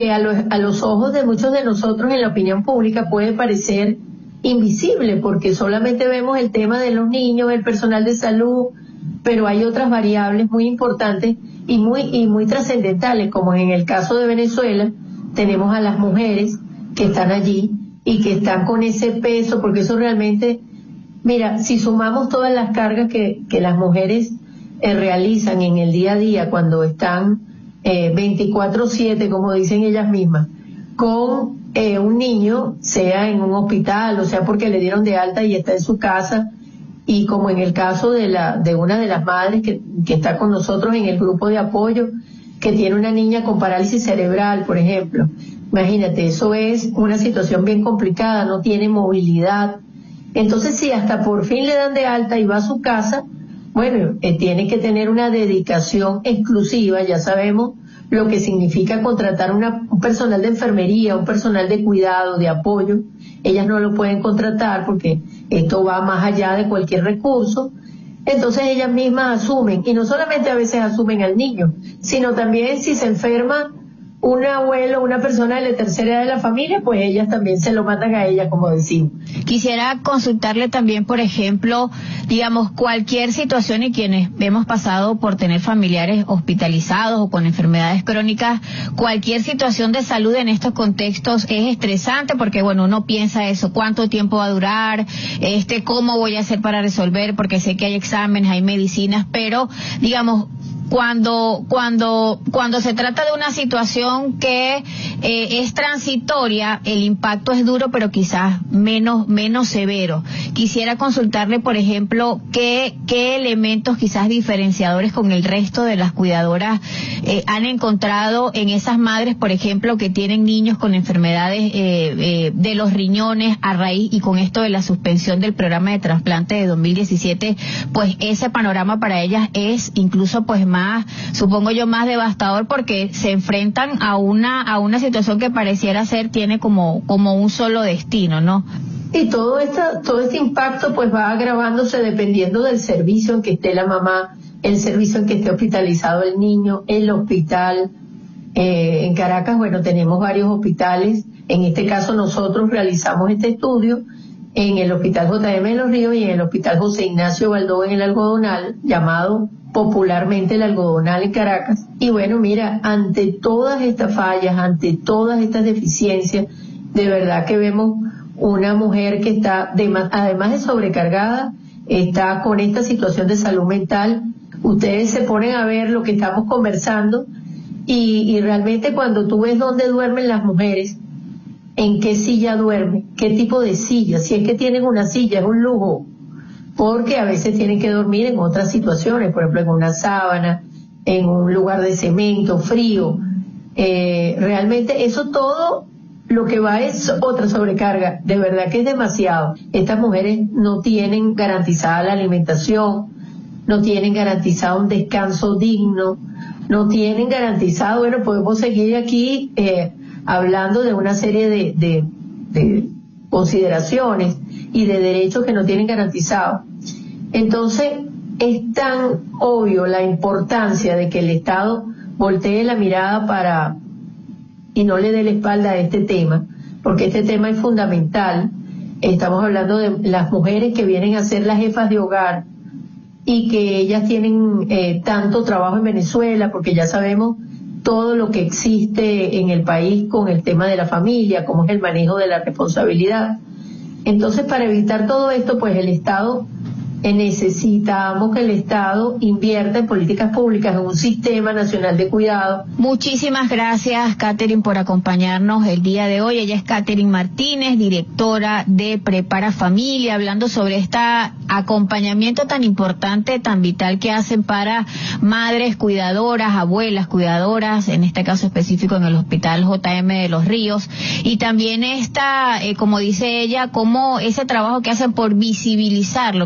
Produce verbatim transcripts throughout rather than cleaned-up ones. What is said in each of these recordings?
a los, a los ojos de muchos de nosotros en la opinión pública puede parecer invisible, porque solamente vemos el tema de los niños, el personal de salud, pero hay otras variables muy importantes y muy y muy trascendentales, como en el caso de Venezuela tenemos a las mujeres que están allí y que están con ese peso, porque eso realmente, mira, si sumamos todas las cargas que, que las mujeres eh, realizan en el día a día cuando están eh, veinticuatro siete, como dicen ellas mismas, con eh, un niño, sea en un hospital, o sea porque le dieron de alta y está en su casa, y como en el caso de la de una de las madres que, que está con nosotros en el grupo de apoyo, que tiene una niña con parálisis cerebral, por ejemplo. Imagínate, eso es una situación bien complicada, no tiene movilidad. Entonces, si hasta por fin le dan de alta y va a su casa, bueno, eh, tiene que tener una dedicación exclusiva, ya sabemos lo que significa contratar una, un personal de enfermería, un personal de cuidado, de apoyo. Ellas no lo pueden contratar porque esto va más allá de cualquier recurso. Entonces ellas mismas asumen, y no solamente a veces asumen al niño, sino también si se enferma un abuelo, una persona de la tercera edad de la familia, pues ellas también se lo mandan a ella, como decimos. Quisiera consultarle también, por ejemplo, digamos, cualquier situación, y quienes hemos pasado por tener familiares hospitalizados o con enfermedades crónicas, cualquier situación de salud en estos contextos es estresante, porque bueno, uno piensa eso, cuánto tiempo va a durar, este, cómo voy a hacer para resolver, porque sé que hay exámenes, hay medicinas, pero digamos, cuando cuando cuando se trata de una situación que eh, es transitoria, el impacto es duro, pero quizás menos menos severo. Quisiera consultarle, por ejemplo, qué qué elementos quizás diferenciadores con el resto de las cuidadoras eh, han encontrado en esas madres, por ejemplo, que tienen niños con enfermedades eh, eh, de los riñones a raíz, y con esto de la suspensión del programa de trasplante de dos mil diecisiete, pues ese panorama para ellas es incluso pues más Más, supongo yo, más devastador, porque se enfrentan a una a una situación que pareciera ser tiene como como un solo destino, ¿no? Y todo esta, todo este impacto pues va agravándose dependiendo del servicio en que esté la mamá, el servicio en que esté hospitalizado el niño, el hospital. Eh, en Caracas, bueno, tenemos varios hospitales. En este caso nosotros realizamos este estudio en el Hospital J M de Los Ríos y en el Hospital José Ignacio Baldó en el Algodonal, llamado popularmente el Algodonal en Caracas. Y bueno, mira, ante todas estas fallas, ante todas estas deficiencias, de verdad que vemos una mujer que está, de, además de sobrecargada, está con esta situación de salud mental. Ustedes se ponen a ver lo que estamos conversando y, y realmente cuando tú ves dónde duermen las mujeres, en qué silla duermen, qué tipo de silla, si es que tienen una silla, es un lujo, porque a veces tienen que dormir en otras situaciones, por ejemplo en una sábana, en un lugar de cemento, frío. Eh, realmente eso todo lo que va es otra sobrecarga, de verdad que es demasiado. Estas mujeres no tienen garantizada la alimentación, no tienen garantizado un descanso digno, no tienen garantizado, bueno, podemos seguir aquí eh, hablando de una serie de, de, de consideraciones y de derechos que no tienen garantizados. Entonces, es tan obvio la importancia de que el Estado voltee la mirada para y no le dé la espalda a este tema, porque este tema es fundamental. Estamos hablando de las mujeres que vienen a ser las jefas de hogar y que ellas tienen eh, tanto trabajo en Venezuela, porque ya sabemos todo lo que existe en el país con el tema de la familia, cómo es el manejo de la responsabilidad. Entonces, para evitar todo esto, pues el Estado, eh, necesitamos que el Estado invierta en políticas públicas, en un sistema nacional de cuidado. Muchísimas gracias, Catherine, por acompañarnos el día de hoy. Ella es Catherine Martínez, directora de Prepara Familia, hablando sobre este acompañamiento tan importante, tan vital que hacen para madres cuidadoras, abuelas cuidadoras, en este caso específico en el Hospital J M de Los Ríos, y también esta, eh, como dice ella, como ese trabajo que hacen por visibilizar lo que se vive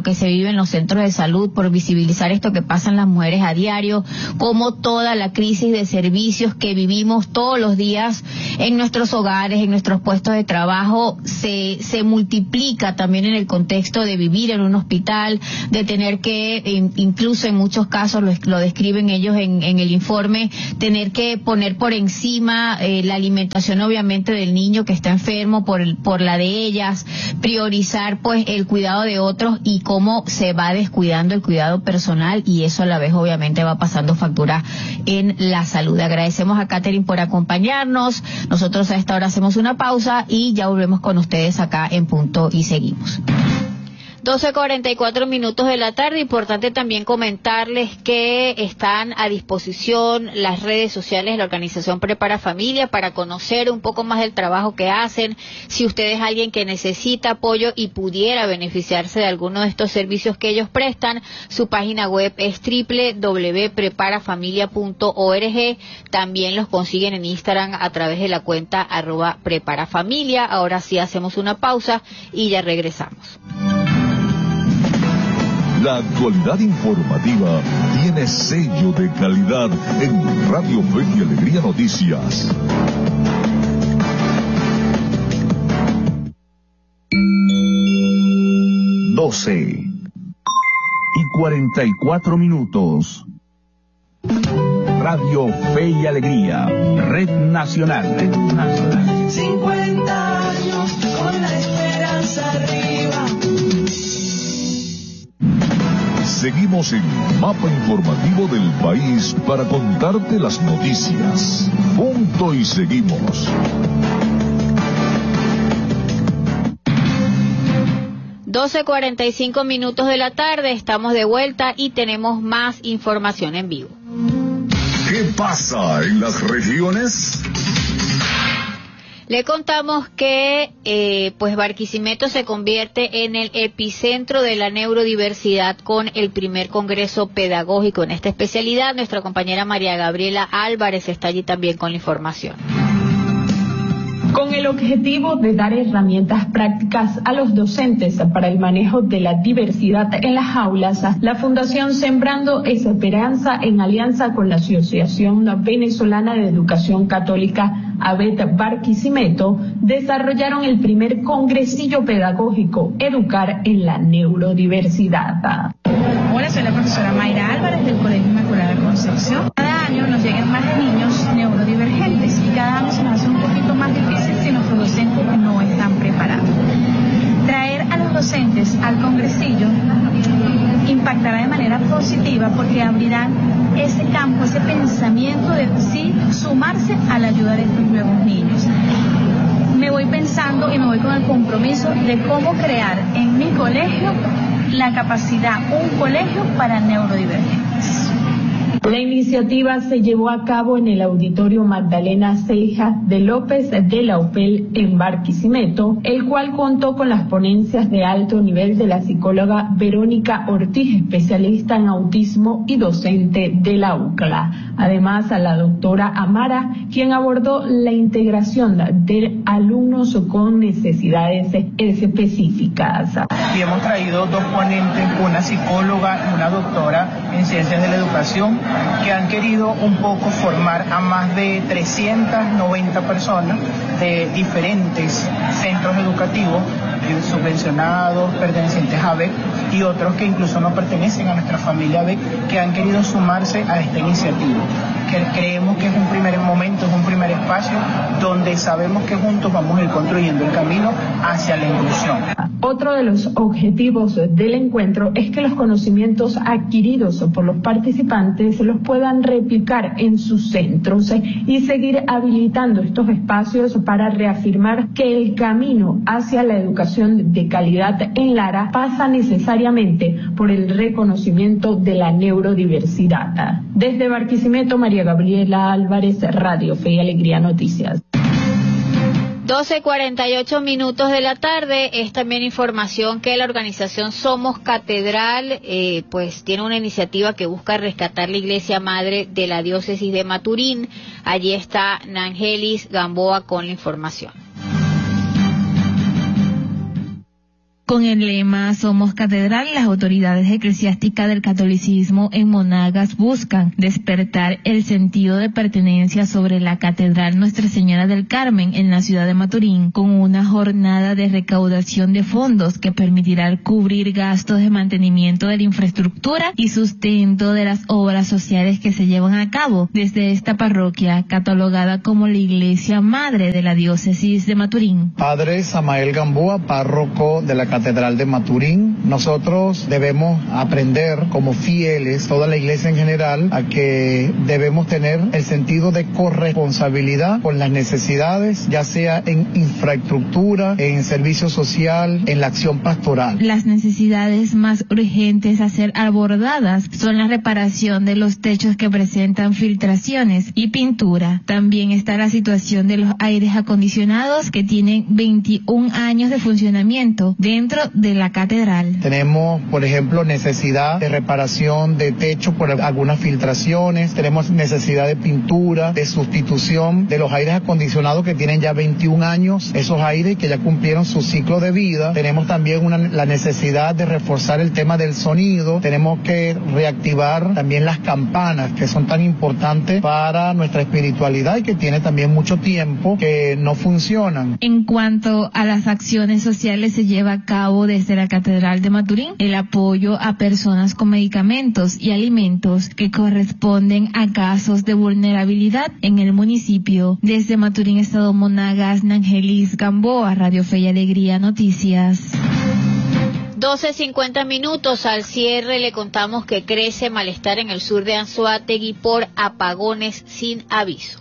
vive en los centros de salud, por visibilizar esto que pasan las mujeres a diario, como toda la crisis de servicios que vivimos todos los días en nuestros hogares, en nuestros puestos de trabajo, se, se multiplica también en el contexto de vivir en un hospital, de tener que, in, incluso en muchos casos lo, lo describen ellos en, en el informe, tener que poner por encima eh, la alimentación obviamente del niño que está enfermo por, el, por la de ellas, priorizar pues el cuidado de otros y cómo se va descuidando el cuidado personal, y eso a la vez obviamente va pasando factura en la salud. Agradecemos a Catherine por acompañarnos. Nosotros a esta hora hacemos una pausa y ya volvemos con ustedes acá en Punto y seguimos. doce cuarenta y cuatro minutos de la tarde. Importante también comentarles que están a disposición las redes sociales de la organización Prepara Familia para conocer un poco más del trabajo que hacen. Si usted es alguien que necesita apoyo y pudiera beneficiarse de alguno de estos servicios que ellos prestan, su página web es doble u doble u doble u punto prepara familia punto org. También los consiguen en Instagram a través de la cuenta arroba preparafamilia. Ahora sí hacemos una pausa y ya regresamos. La actualidad informativa tiene sello de calidad en Radio Fe y Alegría Noticias. doce y cuarenta y cuatro minutos. Radio Fe y Alegría, Red Nacional. Red Nacional. cincuenta años con la esperanza arriba. Seguimos en Mapa Informativo del País para contarte las noticias. Punto y seguimos. doce cuarenta y cinco minutos de la tarde, estamos de vuelta y tenemos más información en vivo. ¿Qué pasa en las regiones? Le contamos que eh, pues Barquisimeto se convierte en el epicentro de la neurodiversidad con el primer congreso pedagógico en esta especialidad. Nuestra compañera María Gabriela Álvarez está allí también con la información. Con el objetivo de dar herramientas prácticas a los docentes para el manejo de la diversidad en las aulas, la Fundación Sembrando Esperanza, en alianza con la Asociación Venezolana de Educación Católica ABET Barquisimeto, desarrollaron el primer congresillo pedagógico Educar en la Neurodiversidad. Hola, soy la profesora Mayra Álvarez del Colegio Inmaculada Concepción. Cada año nos llegan más niños neurodivergentes y cada año se nos hace un poquito más difícil si nuestros docentes no están preparados. Traer a los docentes al congresillo impactará de manera positiva porque abrirán ese campo, ese pensamiento de sí sumarse a la ayuda de estos nuevos niños. Me voy pensando y me voy con el compromiso de cómo crear en mi colegio la capacidad, un colegio para neurodivergentes. La iniciativa se llevó a cabo en el Auditorio Magdalena Ceja de López de la U P E L en Barquisimeto, el cual contó con las ponencias de alto nivel de la psicóloga Verónica Ortiz, especialista en autismo y docente de la U C L A. Además, a la doctora Amara, quien abordó la integración de alumnos con necesidades específicas. Y hemos traído dos ponentes, una psicóloga y una doctora en ciencias de la educación, que han querido un poco formar a más de trescientas noventa personas de diferentes centros educativos, subvencionados, pertenecientes a ABEC y otros que incluso no pertenecen a nuestra familia ABEC, que han querido sumarse a esta iniciativa. Que creemos que es un primer momento, es un primer espacio donde sabemos que juntos vamos a ir construyendo el camino hacia la inclusión. Otro de los objetivos del encuentro es que los conocimientos adquiridos por los participantes los puedan replicar en sus centros y seguir habilitando estos espacios para reafirmar que el camino hacia la educación de calidad en Lara pasa necesariamente por el reconocimiento de la neurodiversidad. Desde Barquisimeto, María Gabriela Álvarez, Radio Fe y Alegría Noticias. doce cuarenta y ocho minutos de la tarde. Es también información que la organización Somos Catedral eh, pues tiene una iniciativa que busca rescatar la iglesia madre de la diócesis de Maturín. Allí está Nangelis Gamboa con la información. Con el lema Somos Catedral, las autoridades eclesiásticas del catolicismo en Monagas buscan despertar el sentido de pertenencia sobre la Catedral Nuestra Señora del Carmen en la ciudad de Maturín, con una jornada de recaudación de fondos que permitirá cubrir gastos de mantenimiento de la infraestructura y sustento de las obras sociales que se llevan a cabo desde esta parroquia, catalogada como la iglesia madre de la diócesis de Maturín. Padre Samael Gamboa, párroco de la Catedral de Maturín. Nosotros debemos aprender como fieles, toda la iglesia en general, a que debemos tener el sentido de corresponsabilidad con las necesidades, ya sea en infraestructura, en servicio social, en la acción pastoral. Las necesidades más urgentes a ser abordadas son la reparación de los techos que presentan filtraciones y pintura. También está la situación de los aires acondicionados que tienen veintiún años de funcionamiento dentro de la catedral. Tenemos, por ejemplo, necesidad de reparación de techo por algunas filtraciones, tenemos necesidad de pintura, de sustitución de los aires acondicionados que tienen ya veintiún años, esos aires que ya cumplieron su ciclo de vida. Tenemos también una, la necesidad de reforzar el tema del sonido, tenemos que reactivar también las campanas que son tan importantes para nuestra espiritualidad y que tiene también mucho tiempo que no funcionan. En cuanto a las acciones sociales, se lleva a cabo desde la Catedral de Maturín el apoyo a personas con medicamentos y alimentos que corresponden a casos de vulnerabilidad en el municipio. Desde Maturín, Estado Monagas, Nangelis Gamboa, Radio Fe y Alegría Noticias. doce cincuenta minutos. Al cierre le contamos que crece malestar en el sur de Anzoátegui por apagones sin aviso.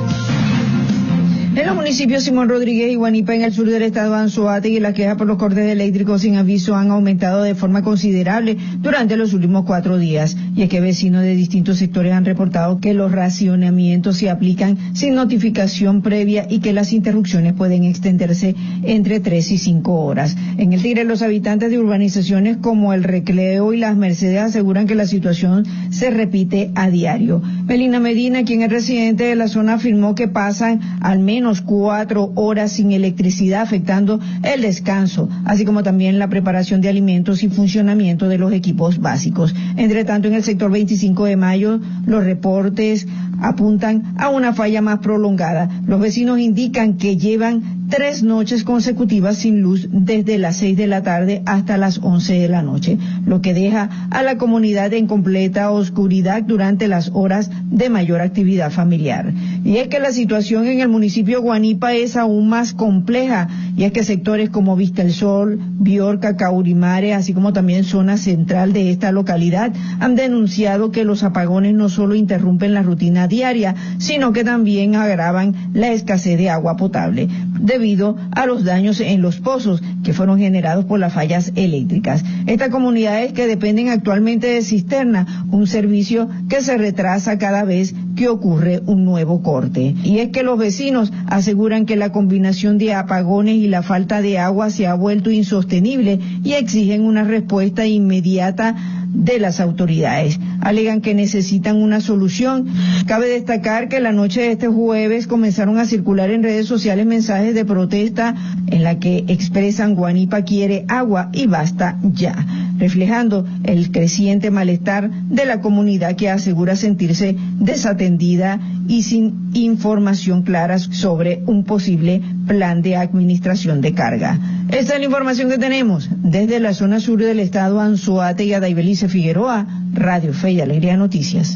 En los municipios Simón Rodríguez y Guanipa, en el sur del estado de Anzoátegui, las quejas por los cortes eléctricos sin aviso han aumentado de forma considerable durante los últimos cuatro días. Y es que vecinos de distintos sectores han reportado que los racionamientos se aplican sin notificación previa y que las interrupciones pueden extenderse entre tres y cinco horas. En el Tigre, los habitantes de urbanizaciones como El Recreo y Las Mercedes aseguran que la situación se repite a diario. Melina Medina, quien es residente de la zona, afirmó que pasan al menos cuatro horas sin electricidad, afectando el descanso, así como también la preparación de alimentos y funcionamiento de los equipos básicos. Entre tanto, en el sector veinticinco de mayo, los reportes apuntan a una falla más prolongada. Los vecinos indican que llevan tres noches consecutivas sin luz desde las seis de la tarde hasta las once de la noche, lo que deja a la comunidad en completa oscuridad durante las horas de mayor actividad familiar. Y es que la situación en el municipio Guanipa es aún más compleja, y es que sectores como Vista el Sol, Biorca, Caurimare, así como también zona central de esta localidad, han denunciado que los apagones no solo interrumpen la rutina diaria, sino que también agravan la escasez de agua potable, debido a los daños en los pozos que fueron generados por las fallas eléctricas. Estas comunidades que dependen actualmente de cisterna, un servicio que se retrasa cada vez que ocurre un nuevo corte. Y es que los vecinos aseguran que la combinación de apagones y la falta de agua se ha vuelto insostenible y exigen una respuesta inmediata de las autoridades. Alegan que necesitan una solución. Cabe destacar que la noche de este jueves comenzaron a circular en redes sociales mensajes de protesta en la que expresan Guanipa quiere agua y basta ya, reflejando el creciente malestar de la comunidad que asegura sentirse desatendida y sin información clara sobre un posible plan de administración de carga. Esta es la información que tenemos desde la zona sur del estado Anzoátegui. A Daibelice Figueroa, Radio Fe y Alegría Noticias.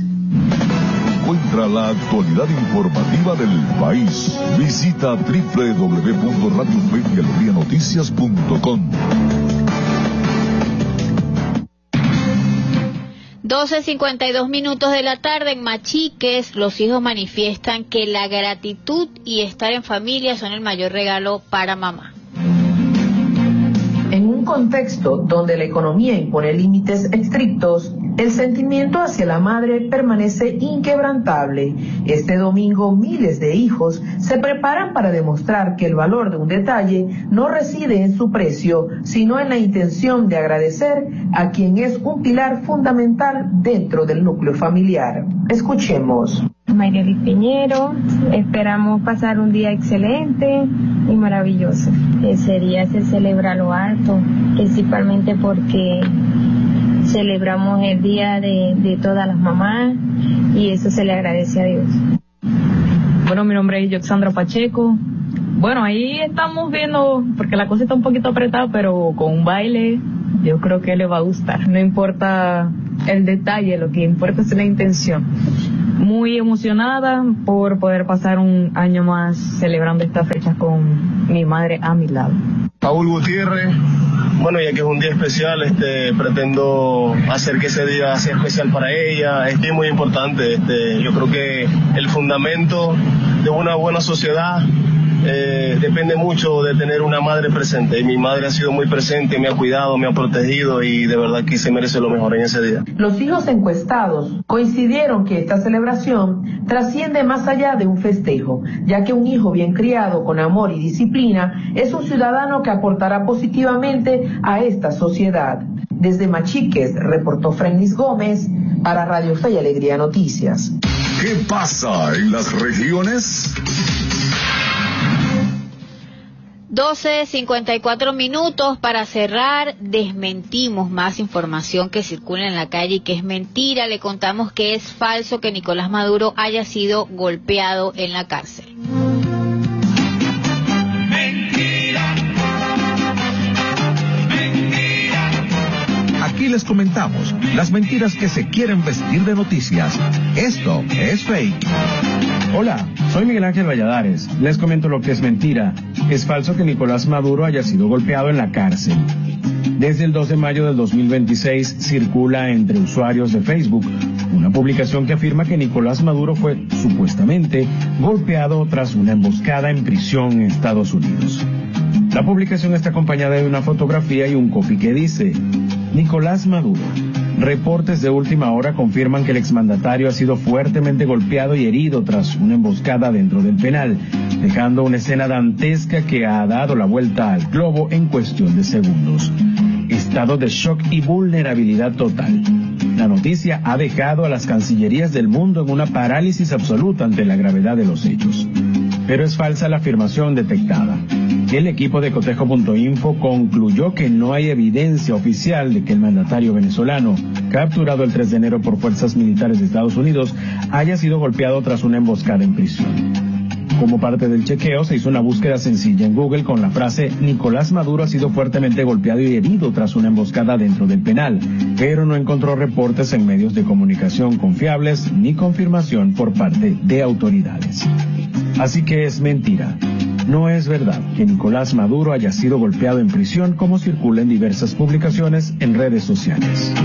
Encuentra la actualidad informativa del país. Visita doble u doble u doble u punto radio fe y alegría noticias punto com. doce cincuenta y dos minutos de la tarde. En Machiques, los hijos manifiestan que la gratitud y estar en familia son el mayor regalo para mamá. En un contexto donde la economía impone límites estrictos, el sentimiento hacia la madre permanece inquebrantable. Este domingo, miles de hijos se preparan para demostrar que el valor de un detalle no reside en su precio, sino en la intención de agradecer a quien es un pilar fundamental dentro del núcleo familiar. Escuchemos. Mayrelis Piñero, esperamos pasar un día excelente y maravilloso. Ese día se celebra lo alto, principalmente porque celebramos el día de, de todas las mamás y eso se le agradece a Dios. Bueno, mi nombre es Yoxandra Pacheco. Bueno, ahí estamos viendo, porque la cosa está un poquito apretada, pero con un baile yo creo que le va a gustar. No importa el detalle, lo que importa es la intención. Muy emocionada por poder pasar un año más celebrando estas fechas con mi madre a mi lado. Paul Gutiérrez, bueno, ya que es un día especial, este, pretendo hacer que ese día sea especial para ella. Es muy importante, este, yo creo que el fundamento de una buena sociedad Eh, depende mucho de tener una madre presente, y mi madre ha sido muy presente, me ha cuidado, me ha protegido y de verdad que se merece lo mejor en ese día. Los hijos encuestados coincidieron que esta celebración trasciende más allá de un festejo, ya que un hijo bien criado con amor y disciplina es un ciudadano que aportará positivamente a esta sociedad. Desde Machiques, reportó Frenis Gómez para Radio Fe y Alegría Noticias. ¿Qué pasa en las regiones? doce cincuenta y cuatro minutos para cerrar. Desmentimos más información que circula en la calle y que es mentira. Le contamos que es falso que Nicolás Maduro haya sido golpeado en la cárcel. Mentira. Mentira. Aquí les comentamos las mentiras que se quieren vestir de noticias. Esto es fake. Hola, soy Miguel Ángel Valladares. Les comento lo que es mentira. Es falso que Nicolás Maduro haya sido golpeado en la cárcel. Desde el dos de mayo del dos mil veintiséis circula entre usuarios de Facebook una publicación que afirma que Nicolás Maduro fue supuestamente golpeado tras una emboscada en prisión en Estados Unidos. La publicación está acompañada de una fotografía y un copy que dice: Nicolás Maduro. Reportes de última hora confirman que el exmandatario ha sido fuertemente golpeado y herido tras una emboscada dentro del penal, dejando una escena dantesca que ha dado la vuelta al globo en cuestión de segundos. Estado de shock y vulnerabilidad total. La noticia ha dejado a las cancillerías del mundo en una parálisis absoluta ante la gravedad de los hechos. Pero es falsa la afirmación detectada. El equipo de cotejo punto info concluyó que no hay evidencia oficial de que el mandatario venezolano, capturado el tres de enero por fuerzas militares de Estados Unidos, haya sido golpeado tras una emboscada en prisión. Como parte del chequeo, se hizo una búsqueda sencilla en Google con la frase Nicolás Maduro ha sido fuertemente golpeado y herido tras una emboscada dentro del penal, pero no encontró reportes en medios de comunicación confiables ni confirmación por parte de autoridades. Así que es mentira. No es verdad que Nicolás Maduro haya sido golpeado en prisión como circula en diversas publicaciones en redes sociales.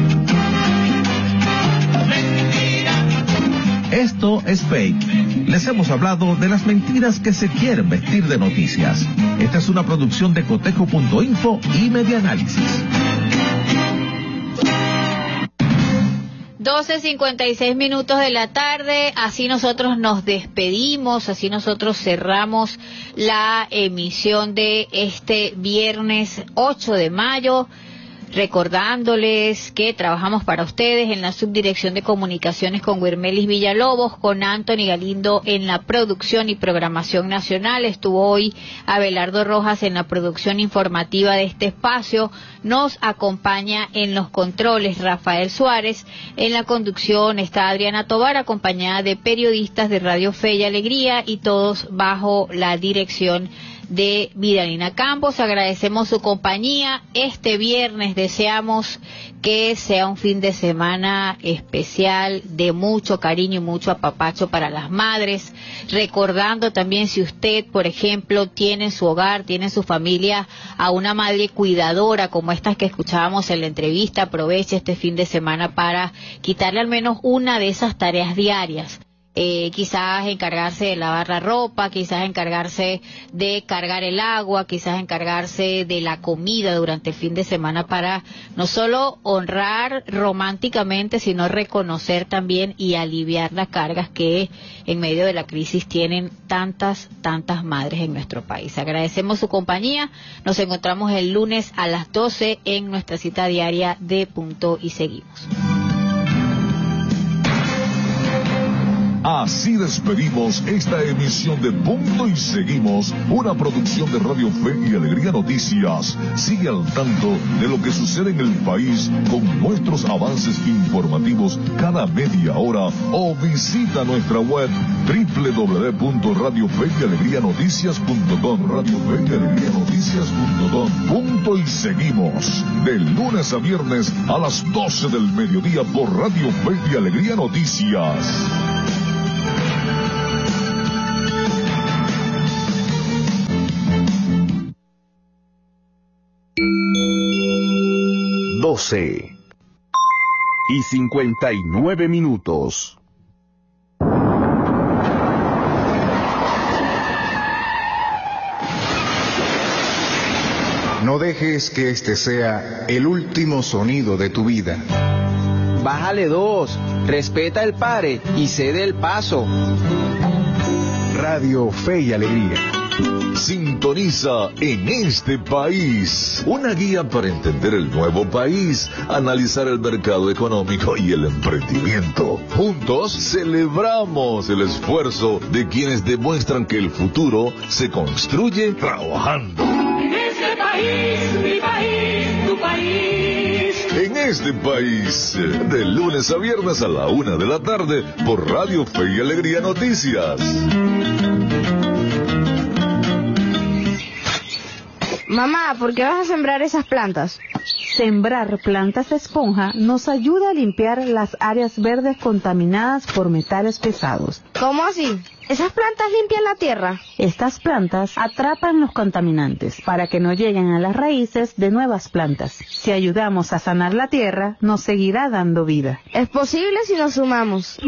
Esto es fake. Les hemos hablado de las mentiras que se quieren vestir de noticias. Esta es una producción de cotejo punto info y Medianálisis. doce cincuenta y seis minutos de la tarde, así nosotros nos despedimos, así nosotros cerramos la emisión de este viernes ocho de mayo, recordándoles que trabajamos para ustedes en la Subdirección de Comunicaciones con Guirmelis Villalobos, con Anthony Galindo en la producción y programación nacional. Estuvo hoy Abelardo Rojas en la producción informativa de este espacio. Nos acompaña en los controles Rafael Suárez. En la conducción está Adriana Tovar, acompañada de periodistas de Radio Fe y Alegría, y todos bajo la dirección de Vidalina Campos. Agradecemos su compañía este viernes. Deseamos que sea un fin de semana especial de mucho cariño y mucho apapacho para las madres, recordando también, si usted, por ejemplo, tiene en su hogar, tiene en su familia a una madre cuidadora como estas que escuchábamos en la entrevista, aproveche este fin de semana para quitarle al menos una de esas tareas diarias. Eh, quizás encargarse de lavar la ropa, quizás encargarse de cargar el agua, quizás encargarse de la comida durante el fin de semana, para no solo honrar románticamente, sino reconocer también y aliviar las cargas que en medio de la crisis tienen tantas, tantas madres en nuestro país. Agradecemos su compañía. Nos encontramos el lunes a las doce en nuestra cita diaria de Punto y Seguimos. Así despedimos esta emisión de Punto y Seguimos, una producción de Radio Fe y Alegría Noticias. Sigue al tanto de lo que sucede en el país con nuestros avances informativos cada media hora o visita nuestra web doble u doble u doble u punto radio fe y alegría noticias punto com. Radio Fe y Alegría Noticias punto com. Punto y Seguimos, de lunes a viernes a las doce del mediodía por Radio Fe y Alegría Noticias. doce y cincuenta y nueve minutos. No dejes que este sea el último sonido de tu vida. Bájale dos, respeta el pare y cede el paso. Radio Fe y Alegría. Sintoniza En Este País, una guía para entender el nuevo país, analizar el mercado económico y el emprendimiento. Juntos celebramos el esfuerzo de quienes demuestran que el futuro se construye trabajando. En este país, mi país, tu país. En Este País, de lunes a viernes a la una de la tarde por Radio Fe y Alegría Noticias. Mamá, ¿por qué vas a sembrar esas plantas? Sembrar plantas de esponja nos ayuda a limpiar las áreas verdes contaminadas por metales pesados. ¿Cómo así? ¿Esas plantas limpian la tierra? Estas plantas atrapan los contaminantes para que no lleguen a las raíces de nuevas plantas. Si ayudamos a sanar la tierra, nos seguirá dando vida. ¿Es posible si nos sumamos?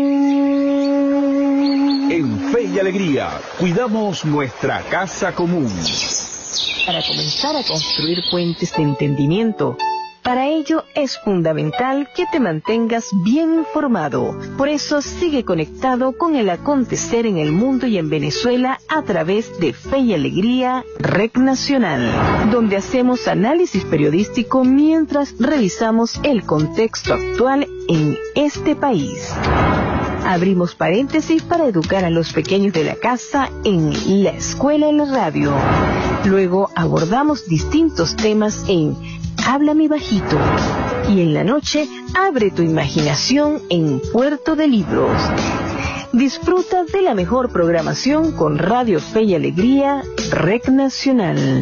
En Fe y Alegría, cuidamos nuestra casa común. Para comenzar a construir puentes de entendimiento. Para ello es fundamental que te mantengas bien informado. Por eso sigue conectado con el acontecer en el mundo y en Venezuela a través de Fe y Alegría Red Nacional, donde hacemos análisis periodístico mientras revisamos el contexto actual en este país. Abrimos paréntesis para educar a los pequeños de la casa en La Escuela en la Radio. Luego abordamos distintos temas en Háblame Bajito. Y en la noche, abre tu imaginación en Puerto de Libros. Disfruta de la mejor programación con Radio Fe y Alegría Red Nacional.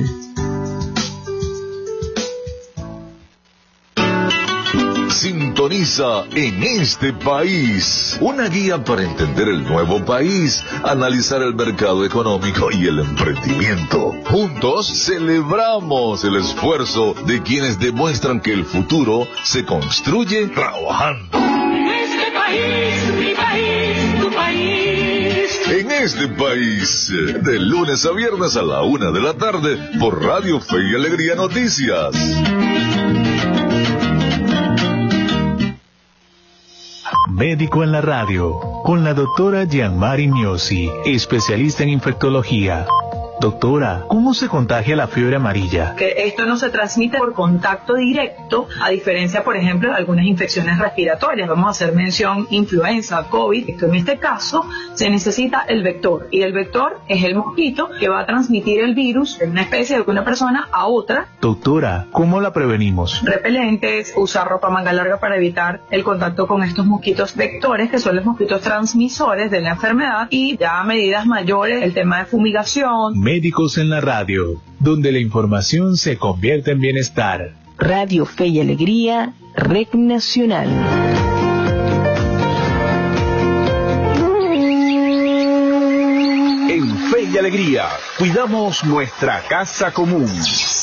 Sintoniza En Este País, una guía para entender el nuevo país, analizar el mercado económico y el emprendimiento. Juntos celebramos el esfuerzo de quienes demuestran que el futuro se construye trabajando. En este país, mi país, tu país. En Este País, de lunes a viernes a la una de la tarde por Radio Fe y Alegría Noticias. Médico en la Radio, con la doctora Gianmari Miosi, especialista en infectología. Doctora, ¿cómo se contagia la fiebre amarilla? Que esto no se transmite por contacto directo, a diferencia, por ejemplo, de algunas infecciones respiratorias. Vamos a hacer mención influenza, COVID. En este caso, se necesita el vector. Y el vector es el mosquito que va a transmitir el virus de una especie de una persona a otra. Doctora, ¿cómo la prevenimos? Repelentes, usar ropa manga larga para evitar el contacto con estos mosquitos vectores, que son los mosquitos transmisores de la enfermedad. Y ya a medidas mayores, el tema de fumigación. Médicos en la Radio, donde la información se convierte en bienestar. Radio Fe y Alegría, Red Nacional. En Fe y Alegría, cuidamos nuestra casa común.